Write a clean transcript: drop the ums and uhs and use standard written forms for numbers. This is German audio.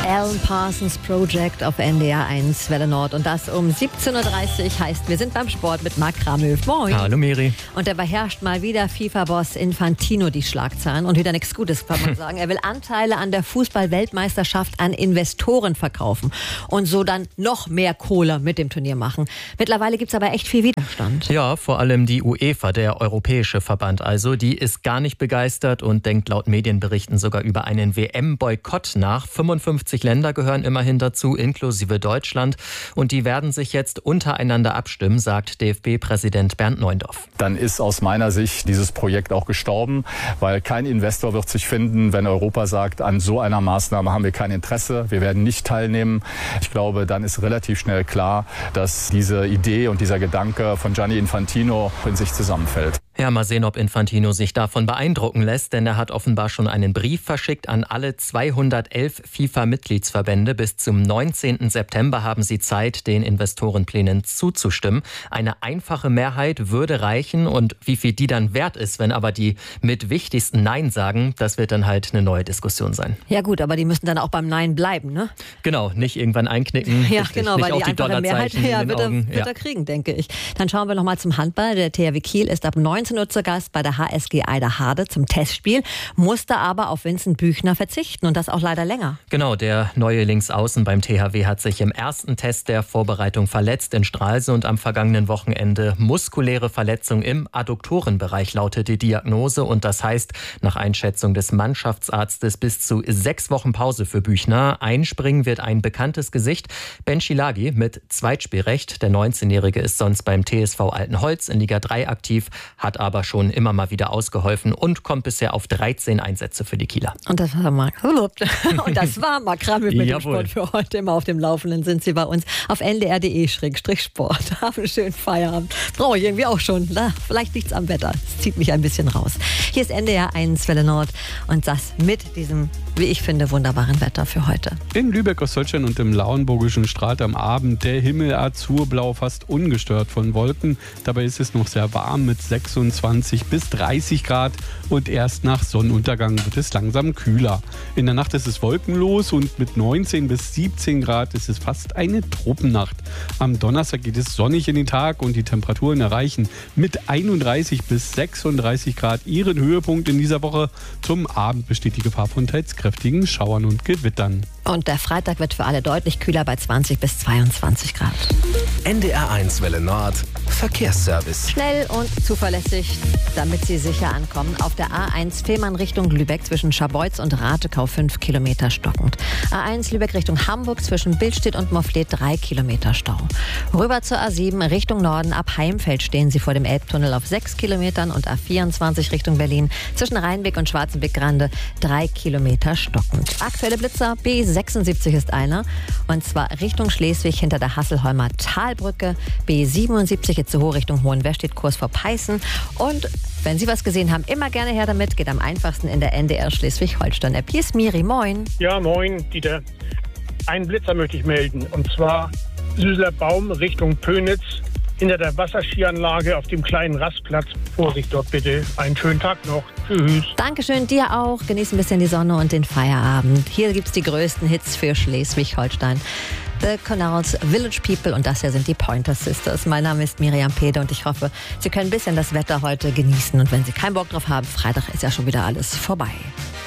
Alan Parsons Project auf NDR 1 Welle Nord. Und das um 17.30 Uhr heißt, wir sind beim Sport mit Marc Kramöw. Moin. Hallo Miri. Und er beherrscht mal wieder FIFA-Boss Infantino die Schlagzeilen. Und wieder nichts Gutes, kann man sagen. Er will Anteile an der Fußball-Weltmeisterschaft an Investoren verkaufen. Und so dann noch mehr Kohle mit dem Turnier machen. Mittlerweile gibt es aber echt viel Widerstand. Ja, vor allem die UEFA, der europäische Verband also, die ist gar nicht begeistert und denkt laut Medienberichten sogar über einen WM-Boykott nach. 55 Länder gehören immerhin dazu, inklusive Deutschland. Und die werden sich jetzt untereinander abstimmen, sagt DFB-Präsident Bernd Neuendorf. Dann ist aus meiner Sicht dieses Projekt auch gestorben, weil kein Investor wird sich finden, wenn Europa sagt, an so einer Maßnahme haben wir kein Interesse, wir werden nicht teilnehmen. Ich glaube, dann ist relativ schnell klar, dass diese Idee und dieser Gedanke von Gianni Infantino in sich zusammenfällt. Ja, mal sehen, ob Infantino sich davon beeindrucken lässt, denn er hat offenbar schon einen Brief verschickt an alle 211 FIFA-Mitgliedsverbände. Bis zum 19. September haben sie Zeit, den Investorenplänen zuzustimmen. Eine einfache Mehrheit würde reichen und wie viel die dann wert ist, wenn aber die mit wichtigsten Nein sagen, das wird dann halt eine neue Diskussion sein. Ja gut, aber die müssen dann auch beim Nein bleiben, ne? Genau, nicht irgendwann einknicken. Ja, richtig, genau, nicht weil die einfache Mehrheit wird er kriegen, denke ich. Dann schauen wir nochmal zum Handball. Der THW Kiel ist ab 19 Uhr zu Gast bei der HSG Eiderharde zum Testspiel, musste aber auf Vincent Büchner verzichten und das auch leider länger. Genau, der neue Linksaußen beim THW hat sich im ersten Test der Vorbereitung verletzt in Stralsund am vergangenen Wochenende. Muskuläre Verletzung im Adduktorenbereich lautet die Diagnose und das heißt nach Einschätzung des Mannschaftsarztes bis zu 6 Wochen Pause für Büchner. Einspringen wird ein bekanntes Gesicht, Ben Schilagi mit Zweitspielrecht. Der 19-Jährige ist sonst beim TSV Altenholz in Liga 3 aktiv, hat aber schon immer mal wieder ausgeholfen und kommt bisher auf 13 Einsätze für die Kieler. Und das war Marc Kramöw mit dem Sport für heute. Immer auf dem Laufenden sind Sie bei uns auf ndr.de/sport. Haben einen schönen Feierabend. Brauche ich irgendwie auch schon. Vielleicht liegt es am Wetter. Es zieht mich ein bisschen raus. Hier ist NDR 1 Welle Nord und das mit diesem, wie ich finde, wunderbaren Wetter für heute. In Lübeck, Ostholstein und im Lauenburgischen strahlt am Abend der Himmel azurblau, fast ungestört von Wolken. Dabei ist es noch sehr warm mit 26 bis 30 Grad und erst nach Sonnenuntergang wird es langsam kühler. In der Nacht ist es wolkenlos und mit 19 bis 17 Grad ist es fast eine Tropennacht. Am Donnerstag geht es sonnig in den Tag und die Temperaturen erreichen mit 31 bis 36 Grad ihren Höhepunkt in dieser Woche. Zum Abend besteht die Gefahr von teils kräftigen Schauern und Gewittern. Und der Freitag wird für alle deutlich kühler bei 20 bis 22 Grad. NDR 1 Welle Nord Verkehrsservice. Schnell und zuverlässig, damit Sie sicher ankommen. Auf der A1 Fehmarn Richtung Lübeck zwischen Scharbeutz und Ratekau 5 Kilometer stockend. A1 Lübeck Richtung Hamburg zwischen Billstedt und Mofflet 3 Kilometer Stau. Rüber zur A7 Richtung Norden ab Heimfeld stehen Sie vor dem Elbtunnel auf 6 Kilometern und A24 Richtung Berlin zwischen Rheinbeck und Schwarzenbeck-Grande 3 Kilometer stockend. Aktuelle Blitzer B76 ist einer und zwar Richtung Schleswig hinter der Hasselholmer Talbrücke. B77 Itzehoe Richtung Hohenwestedt, Kurs vor Peißen. Und wenn Sie was gesehen haben, immer gerne her damit. Geht am einfachsten in der NDR Schleswig-Holstein-App. Hier ist Miri, moin. Ja, moin, Dieter. Einen Blitzer möchte ich melden. Und zwar Süßler Baum Richtung Pönitz. Hinter der Wasserskianlage auf dem kleinen Rastplatz. Vorsicht dort bitte. Einen schönen Tag noch. Tschüss. Dankeschön, dir auch. Genieß ein bisschen die Sonne und den Feierabend. Hier gibt's die größten Hits für Schleswig-Holstein. The Canals, Village People und das hier sind die Pointer Sisters. Mein Name ist Miriam Pede und ich hoffe, Sie können ein bisschen das Wetter heute genießen. Und wenn Sie keinen Bock drauf haben, Freitag ist ja schon wieder alles vorbei.